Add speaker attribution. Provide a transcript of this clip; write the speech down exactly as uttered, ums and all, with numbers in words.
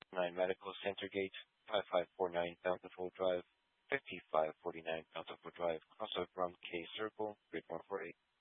Speaker 1: nine Medical Center Gate, five five four nine Bountiful Drive, fifty-five forty-nine Bountiful Drive, crossover from K Circle, Grid one four eight.